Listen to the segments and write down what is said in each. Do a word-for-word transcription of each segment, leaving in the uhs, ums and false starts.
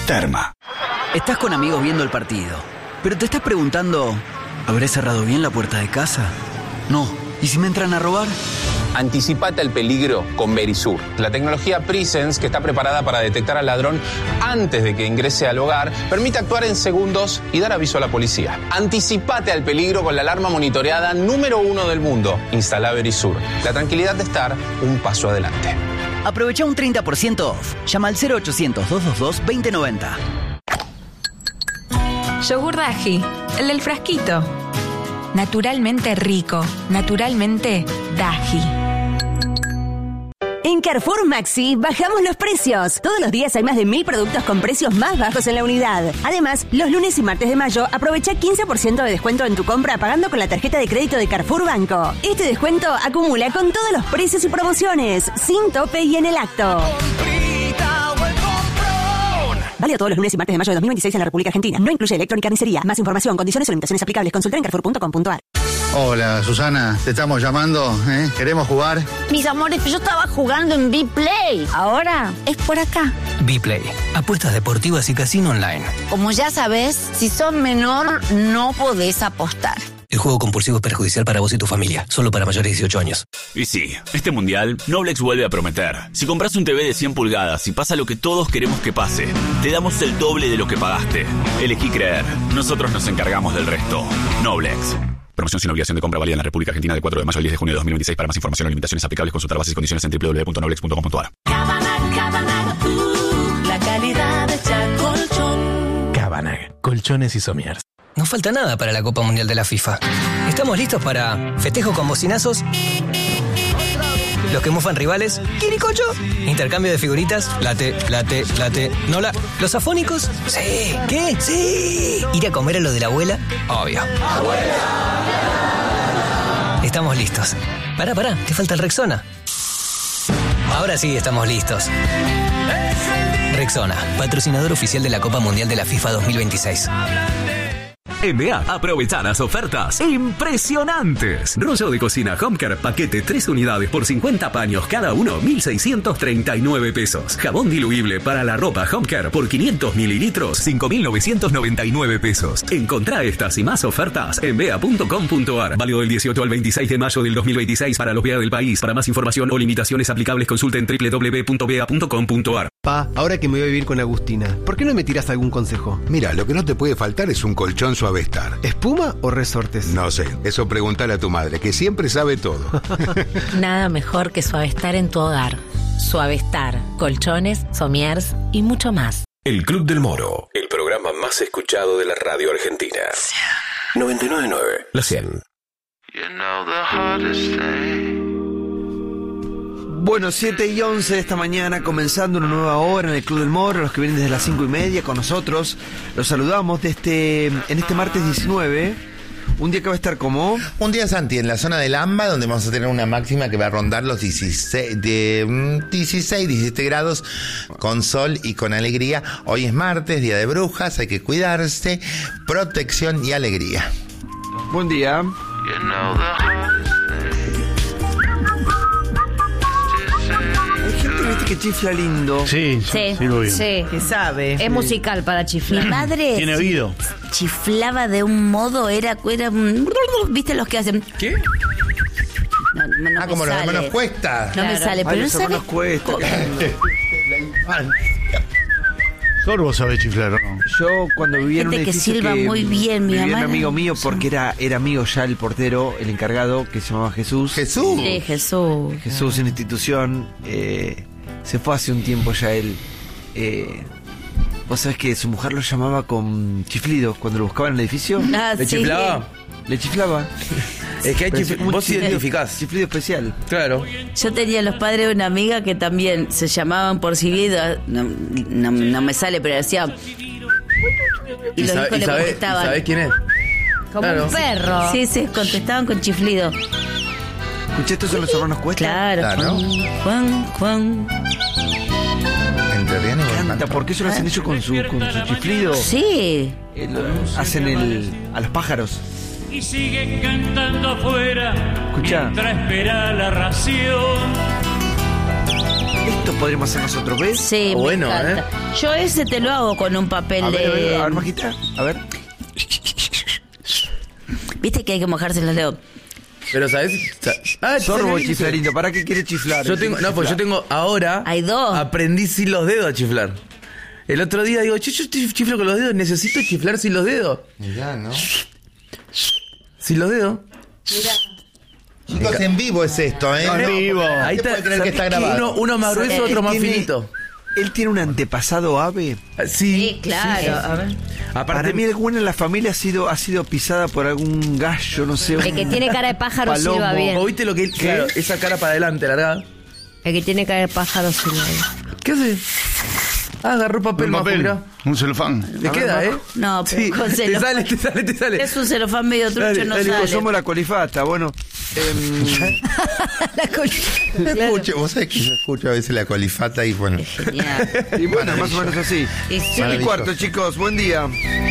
Terma. Estás con amigos viendo el partido, pero te estás preguntando, ¿habré cerrado bien la puerta de casa? No. ¿Y si me entran a robar? Anticipate al peligro con Verisur, la tecnología Presence que está preparada para detectar al ladrón antes de que ingrese al hogar, permite actuar en segundos y dar aviso a la policía. Anticipate al peligro con la alarma monitoreada número uno del mundo. Instala Verisur. La tranquilidad de estar un paso adelante. Aprovecha un treinta por ciento off. Llama al cero ochocientos, doscientos veintidós, veinte noventa. Yogur Daji, el del frasquito. Naturalmente rico, naturalmente Daji. En Carrefour Maxi bajamos los precios. Todos los días hay más de mil productos con precios más bajos en la unidad. Además, los lunes y martes de mayo aprovecha quince por ciento de descuento en tu compra pagando con la tarjeta de crédito de Carrefour Banco. Este descuento acumula con todos los precios y promociones, sin tope y en el acto. Válido todos los lunes y martes de mayo de dos mil veintiséis en la República Argentina. No incluye electrónica y carnicería. Más información, condiciones o limitaciones aplicables. Consulta en carrefour punto com punto a r. Hola, Susana. Te estamos llamando, ¿eh? ¿Queremos jugar? Mis amores, yo estaba jugando en B-Play. Ahora es por acá. B-Play. Apuestas deportivas y casino online. Como ya sabes, si sos menor, no podés apostar. El juego compulsivo es perjudicial para vos y tu familia. Solo para mayores de dieciocho años. Y sí, este mundial, Noblex vuelve a prometer. Si compras un T V de cien pulgadas y pasa lo que todos queremos que pase, te damos el doble de lo que pagaste. Elegí creer. Nosotros nos encargamos del resto. Noblex. Promoción sin obligación de compra válida en la República Argentina del cuatro de mayo al diez de junio de dos mil veintiséis. Para más información o limitaciones aplicables, consultar bases y condiciones en doble u doble u doble u punto noblex punto com punto a r. Cabanag, Cabanag, uh, la calidad de colchón. Cabanag, colchones y somiers. No falta nada para la Copa Mundial de la FIFA. Estamos listos para festejo con bocinazos, los que mofan rivales, quiricocho, intercambio de figuritas, late, late, late, nola, los afónicos, sí, ¿qué? Sí, ir a comer a lo de la abuela, obvio. ¡Abuela! Estamos listos. Pará, pará, te falta el Rexona. Ahora sí estamos listos. Rexona, patrocinador oficial de la Copa Mundial de la FIFA dos mil veintiséis. En B A, aprovechar las ofertas impresionantes. Rollo de cocina Homecare, paquete tres unidades por cincuenta paños cada uno, mil seiscientos treinta y nueve pesos. Jabón diluible para la ropa Homecare por quinientos mililitros, cinco mil novecientos noventa y nueve pesos. Encontrá estas y más ofertas en bea punto com punto a r. Válido del dieciocho al veintiséis de mayo del dos mil veintiséis para los B A del país. Para más información o limitaciones aplicables, consulten doble u doble u doble u punto bea punto com punto a r. Pa, ahora que me voy a vivir con Agustina, ¿por qué no me tirás algún consejo? Mira, lo que no te puede faltar es un colchón Suavestar. ¿Espuma o resortes? No sé, eso pregúntale a tu madre, que siempre sabe todo. Nada mejor que Suavestar en tu hogar. Suavestar, colchones, somiers y mucho más. El Club del Moro, el programa más escuchado de la radio argentina. noventa y nueve punto nueve, la cien. You know the hardest thing. Bueno, siete y once de esta mañana, comenzando una nueva hora en el Club del Moro, los que vienen desde las cinco y media con nosotros, los saludamos de este, en este martes diecinueve, un día que va a estar como... Un día, Santi, en la zona del AMBA, donde vamos a tener una máxima que va a rondar los dieciséis, de, dieciséis, diecisiete grados, con sol y con alegría. Hoy es martes, día de brujas, hay que cuidarse, protección y alegría. Buen día. You know the hardest thing. ¿Viste que chifla lindo? Sí, sí, sí, lo sí. Que sabe. Es musical para chiflar. Mi madre tiene oído. Chiflaba de un modo, era, era ¿viste los que hacen? ¿Qué? No, no, no ah, como sale. los hermanos Cuesta. No claro. me sale, pero Ay, no los sabe. hermanos Cuesta. Sorbo sabe chiflar, ¿o no? Yo cuando vivía en un Gente que edificio silba que muy bien, mi vivía mamá un era- amigo mío porque era, era amigo ya el portero, el encargado, que se llamaba Jesús. Jesús. Sí, Jesús. Jesús en institución. Eh, se fue hace un tiempo ya él. Eh, Vos sabés que su mujer lo llamaba con chiflido cuando lo buscaba en el edificio. Ah, ¿Le sí. chiflaba? Le chiflaba. Es que hay Pero chif- muy vos chiflido- identificás. Chiflido especial. Claro. Yo tenía los padres de una amiga que también se llamaban por seguido, no, no, no me sale, pero decía. Y los sabe- hijos le sabe- contestaban. ¿Sabés quién es? Como Claro. un perro. Sí, sí, contestaban con chiflido. Escuché, estos son los hermanos Cuesta. Claro. Claro. Juan, Juan. Entrerriano y Canta, Volcán. ¿por qué eso lo hacen ellos con su, con su chiflido? Sí. Eh, lo- hacen el a los pájaros. Y sigue cantando afuera Escuchá. mientras espera la ración. Esto podríamos hacer nosotros, ¿ves? Sí, bueno, me encanta. ¿eh? Yo ese te lo hago con un papel A ver, de... a ver, a ver, Majita, a ver. Viste que hay que mojarse los dedos. Pero, ¿sabes? Ah, Sorbo chiflarito, ¿para qué quiere chiflar? Yo tengo, no, pues yo tengo ahora. Hay dos. Aprendí sin los dedos a chiflar. El otro día digo, che, yo chiflo con los dedos, necesito chiflar sin los dedos. Mirá, ¿no? Sin los dedos. Mira. Chicos, en vivo es esto, ¿eh? En vivo. Ahí está. Puede creer que está grabado. Uno, uno más grueso, otro más Tiene- finito. ¿Él tiene un antepasado ave? Sí. Sí, claro. Sí. A ver. Aparte, Para mí alguna en la familia ha sido, ha sido pisada por algún gallo, no sé. El un que tiene cara de pájaro palomo. silba bien. ¿Vos viste lo que él? Claro, esa cara para adelante, largada. El que tiene cara de pájaro silba bien. ¿Qué hace? Ah, agarró papel, Un más papel, mirá. un celofán. Le queda, ¿eh? No, pero Sí, con te celofán. sale, te sale, te sale. Es un celofán medio trucho, Dale, no dale, sale. Somos la colifata, bueno. em, La col- Escucho, vos sabés que yo escucho a veces la colifata y bueno. Genial. y bueno, más o menos así. Y sí. Siete y Maravilloso. cuarto, chicos, buen día.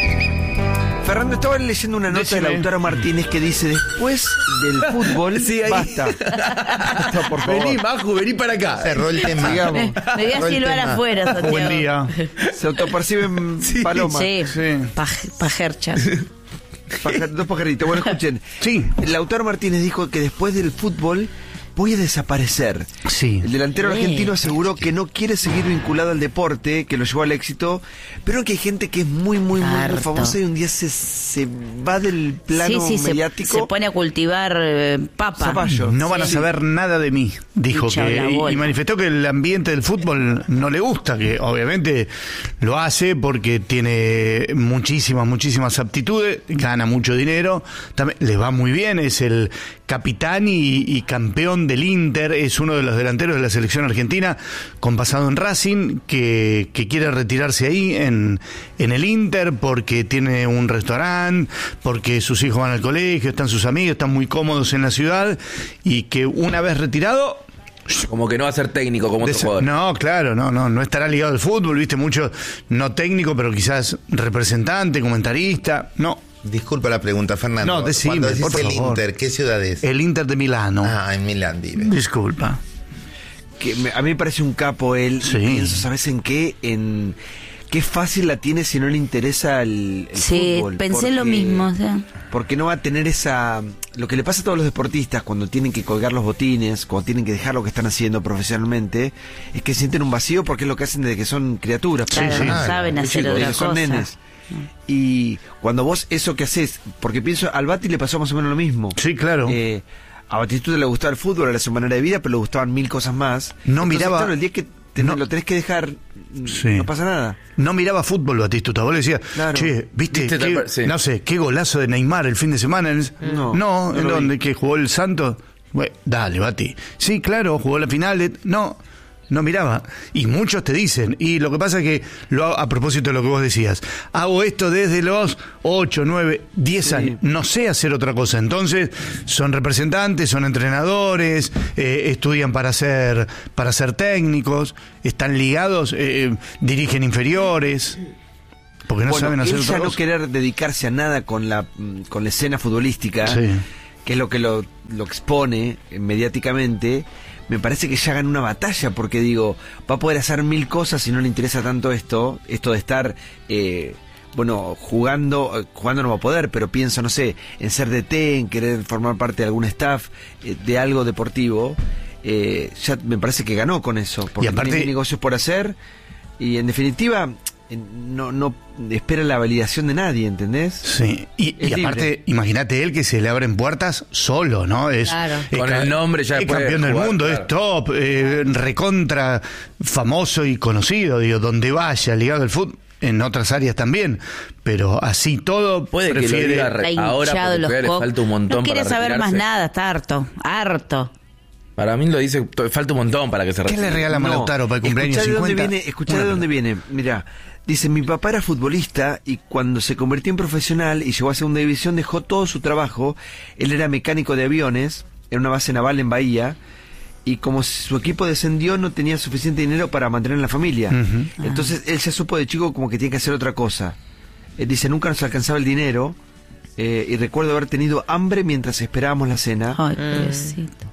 Fernando, estaba leyendo una nota Decime. de Lautaro Martínez que dice, después del fútbol, Sí, ahí. basta. Basta, por favor. Vení, Maju, vení para acá. Cerró el tema. Sigamos. Me voy a Cerró el silbar tema. afuera, Santiago. Buen día. Se autoperciben palomas. Sí, Sí. Paj- pajercha. Paja- dos pajaritos. Bueno, escuchen. Sí. Lautaro Martínez dijo que después del fútbol voy a desaparecer. Sí. El delantero Sí. argentino aseguró que no quiere seguir vinculado al deporte, que lo llevó al éxito, pero que hay gente que es muy, muy, muy, muy Harto. famosa y un día se, se va del plano Sí, sí, se, mediático. se pone a cultivar eh, papa. Zapallo. No van a Sí. saber nada de mí, dijo Hincha que la y, bola. y manifestó que el ambiente del fútbol no le gusta, que obviamente lo hace porque tiene muchísimas, muchísimas aptitudes, gana mucho dinero, también le va muy bien, es el capitán y, y campeón del Inter, es uno de los delanteros de la selección argentina con pasado en Racing, que, que quiere retirarse ahí en, en el Inter porque tiene un restaurante, porque sus hijos van al colegio, están sus amigos, están muy cómodos en la ciudad y que una vez retirado... Como que no va a ser técnico como otro Des- jugador. No, claro, no, no, no estará ligado al fútbol, viste, mucho, no técnico, pero quizás representante, comentarista, no. Disculpa la pregunta, Fernando. No, decime, Cuando decís por el favor. Inter, ¿qué ciudad es? El Inter de Milano. Ah, en Milán vive. Disculpa. Que me- a mí me parece un capo él. Sí. Y pienso, ¿sabes en qué? En qué fácil la tiene si no le interesa el, el Sí, fútbol. pensé lo porque- mismo. O sea. Porque no va a tener esa... Lo que le pasa a todos los deportistas cuando tienen que colgar los botines, cuando tienen que dejar lo que están haciendo profesionalmente, es que sienten un vacío porque es lo que hacen desde que son criaturas. Claro, Chicos, no saben muy hacer chicos, otra son cosa. nenes. Y cuando vos eso que haces, porque pienso, al Bati le pasó más o menos lo mismo. Sí, claro. Eh, a Batistuta le gustaba el fútbol, era su manera de vida, pero le gustaban mil cosas más. No Entonces, miraba- claro, el día que te- no- lo tenés que dejar, Sí. no pasa nada. No miraba fútbol Batistuta, vos le decías, Claro. che, ¿viste? ¿Viste qué- tal- sí. No sé, qué golazo de Neymar el fin de semana. No, no, no ¿en lo dónde? vi. ¿Que jugó el Santos? Bueno, dale, Bati. Sí, claro, jugó la final. de- No, no miraba. Y muchos te dicen, y lo que pasa es que, lo hago, a propósito de lo que vos decías, hago esto desde los ocho, nueve, diez Sí. años. No sé hacer otra cosa. Entonces, son representantes, son entrenadores, eh, estudian para ser, para ser técnicos, están ligados, eh, dirigen inferiores. Porque no Bueno, saben hacer él otra ya no cosa. querer dedicarse a nada con la mm, con la escena futbolística, Sí. que es lo que lo, lo expone eh, mediáticamente, me parece que ya gana una batalla, porque digo, va a poder hacer mil cosas si no le interesa tanto esto, esto de estar, eh, bueno, jugando, eh, jugando no va a poder, pero pienso, no sé, en ser D T, en querer formar parte de algún staff, eh, de algo deportivo, eh, ya me parece que ganó con eso, porque Y aparte- tiene negocios por hacer, y en definitiva... eh, No, no espera la validación de nadie, ¿entendés? Sí, y, Es y aparte, libre. imagínate él que se le abren puertas solo, ¿no? Es, Claro. es Con ca- el nombre ya es puede campeón del jugar, mundo, claro. es top, eh, recontra famoso y conocido, digo, donde vaya, ligado al fútbol, en otras áreas también, pero así todo Puede que lo prefiere... diga re- Está ahora hinchado porque los todavía le cocos. falta un montón No quiere para saber más retirarse. nada, está harto, harto. Para mí lo dice, to- falta un montón para que se ¿Qué retire. le regalamos a Lautaro para el cumpleaños escuchá de dónde cincuenta? viene, escuchá Una de dónde pelota. viene. Mira, dice, mi papá era futbolista y cuando se convirtió en profesional y llegó a segunda división dejó todo su trabajo. Él era mecánico de aviones en una base naval en Bahía y como su equipo descendió no tenía suficiente dinero para mantener la familia. Ujú. Entonces él ya supo de chico como que tiene que hacer otra cosa. Él dice, nunca nos alcanzaba el dinero eh, y recuerdo haber tenido hambre mientras esperábamos la cena. Ay, pobrecito.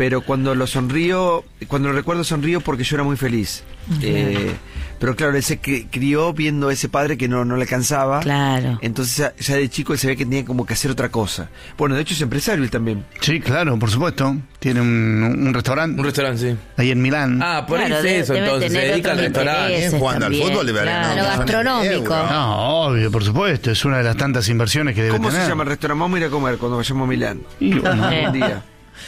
pero cuando lo sonrío, cuando lo recuerdo sonrío porque yo era muy feliz. Uh-huh. Eh, pero claro, él se cri- crió viendo a ese padre que no, no le alcanzaba. Claro. Entonces ya, ya de chico él se ve que tenía como que hacer otra cosa. Bueno, de hecho es empresario él también. Sí, claro, por supuesto. Tiene un, un restaurante. Un restaurante, sí. Ahí en Milán. Ah, por claro, ahí es eso, entonces. Se dedica al restaurante. Jugando al fútbol le claro, lo gastronómico. No, obvio, por supuesto. Es una de las tantas inversiones que debe ¿Cómo tener. se llama el restaurante? Vamos a ir a comer cuando vayamos a Milán. Y bueno, un día.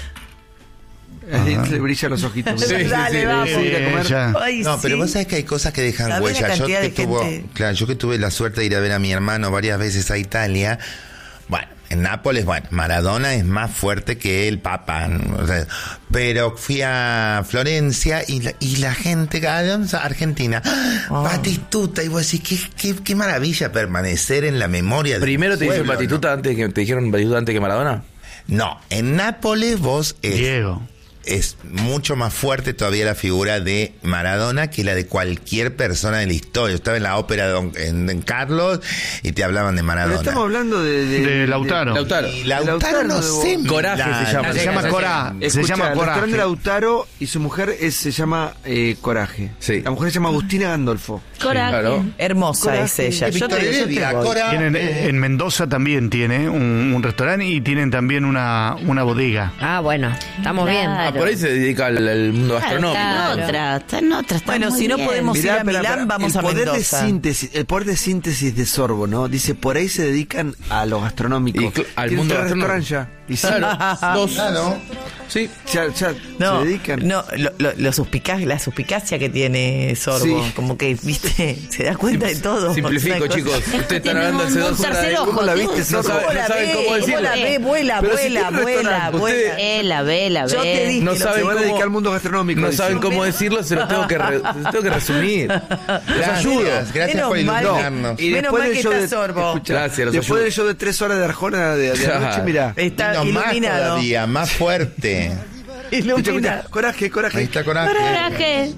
Le brillan los ojitos. Sí, sí, Dale, sí, vamos. sí, Ir a comer. ya. Ay, no, sí. pero vos sabés que hay cosas que dejan ¿Sabés huella. la Yo que, cantidad de tuvo, gente? claro, yo que tuve la suerte de ir a ver a mi hermano varias veces a Italia. Bueno, en Nápoles, bueno, Maradona es más fuerte que el Papa. O sea, pero fui a Florencia y la, y la gente, a Argentina, oh. Batistuta, y vos decís, qué, qué, qué maravilla permanecer en la memoria. ¿Primero te pueblo, dijeron Batistuta ¿no? antes que te dijeron Batistuta antes que Maradona? No, en Nápoles vos es, Diego. es mucho más fuerte todavía la figura de Maradona que la de cualquier persona de la historia. Yo estaba en la ópera de Don, en, en Carlos y te hablaban de Maradona. Pero estamos hablando de... De, de Lautaro. De, Lautaro. Y Lautaro, Lautaro no sé. Coraje la, se llama. Se llama Cora. Escucha, se llama el Coraje. restaurante Lautaro y su mujer es, se llama eh, Coraje. Sí. La mujer se llama Agustina Gandolfo. Coraje. Sí, claro. Hermosa Coraje. es ella. Es Yo te, yo te Heredia, voy. Coraje. Tienen, en Mendoza también tiene un, un restaurante y tienen también una, una bodega. Ah, bueno, estamos Claro. bien. Ah, por ahí se dedica al, al mundo Claro, gastronómico. está en otra, está en otra. Está Bueno, muy si no bien. podemos ir Mirá, a pará, Milán, pará, vamos el a poder Mendoza. De síntesis, el poder de síntesis de Sorbo, ¿no? Dice, por ahí se dedican a lo gastronómico. Y cl- al Tienen mundo tres gastronómico. restaurantes ya. Y sí, Claro, dos. Claro. Sí. ya, ya No, se dedican. no, lo, lo, lo suspicaz, la suspicacia que tiene Sorbo, Sí. como que, viste, se da cuenta de todo. Simplifico, Una cosa- chicos. Ustedes están Tiene hablando un- hace un dos horas. tercer de- ojo, ¿Cómo la tiene viste, un- Sorbo? No saben, ¿Cómo no la saben ve? cómo ¿Cómo decirlo. la ve? Vuela, Pero si vuela, tiene vuela, restaurante, vuela. ustedes- Vela, vela, Yo te vela. dije, No lo- saben Se van a cómo- dedicar al mundo gastronómico. No dice. saben cómo decirlo, se los tengo que, re- se los tengo que resumir. Los ayudo. Gracias, gracias Menos por mal. iluminarnos. Y Menos después mal del que show está de, Sorbo. escucha, Gracias, los después ayudo. del show de tres horas de Arjona de, de Claro. anoche, mirá. Está No, más iluminado. todavía, más fuerte. Escucha, escucha, Iluminado. coraje, coraje. Ahí está Coraje. Coraje.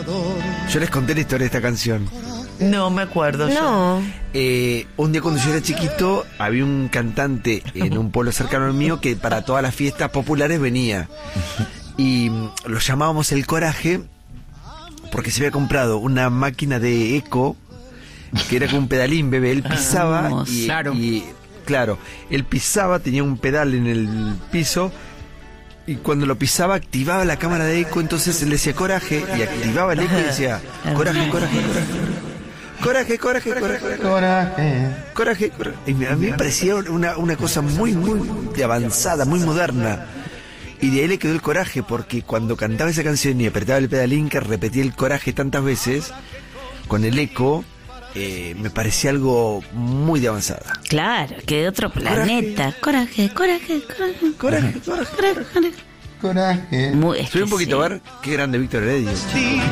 Yo les conté la historia de esta canción. No me acuerdo yo. No. Eh, un día cuando yo era chiquito había un cantante en un pueblo cercano al mío que para todas las fiestas populares venía y mm, lo llamábamos el Coraje porque se había comprado una máquina de eco que era como un pedalín, bebé. Él pisaba Vamos. y, Claro. y claro, él pisaba, tenía un pedal en el piso y cuando lo pisaba activaba la cámara de eco, entonces él decía Coraje y activaba el eco y decía Coraje, coraje, coraje. Coraje, coraje, coraje, coraje, coraje, coraje. Y a mí me parecía una, una cosa muy, muy de avanzada, muy moderna. Y de ahí le quedó el coraje, porque cuando cantaba esa canción y apretaba el pedalín que repetía el Coraje tantas veces, con el eco, eh, me parecía algo muy de avanzada. Claro, que de otro planeta. Coraje, coraje, coraje. Coraje, coraje, coraje. Coraje. Muy, es Soy que un poquito sí. a ver qué grande Víctor Heredia.